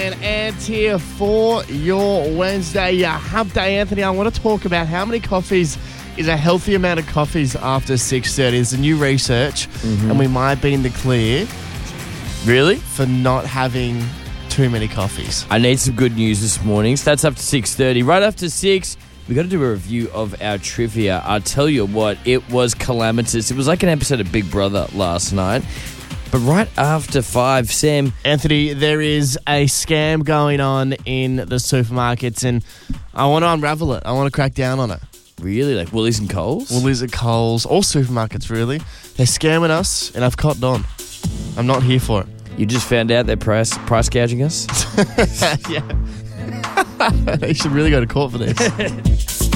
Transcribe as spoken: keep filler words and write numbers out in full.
and Ant here for your Wednesday uh, Hump Day. Anthony, I want to talk about how many coffees is a healthy amount of coffees after six thirty. There's a new research, mm-hmm. and we might be in the clear. Really? For not having too many coffees. I need some good news this morning. So that's up to six thirty. Right after six, we got to do a review of our trivia. I'll tell you what, it was calamitous. It was like an episode of Big Brother last night. But right after five, Sam... Anthony, there is a scam going on in the supermarkets, and I want to unravel it. I want to crack down on it. Really? Like Woolies and Coles? Woolies and Coles, all supermarkets, really. They're scamming us, and I've cottoned on. I'm not here for it. You just found out they're price price gouging us? Yeah. They should really go to court for this.